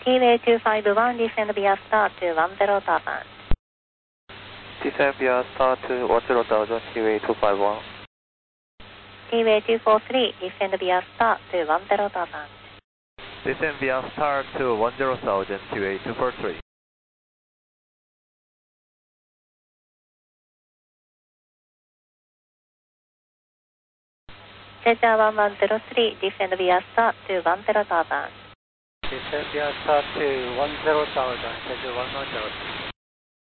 T-Way 251, descend via star to 10,000. Descend via star to 10,000, T-Way 251. T-Way 243, descend via star to 10,000. Descend via star to 10,000, T-Way 243. Cesar 1103, descend via star to 10,000. Descend via star to 10,000, Cesar 1103.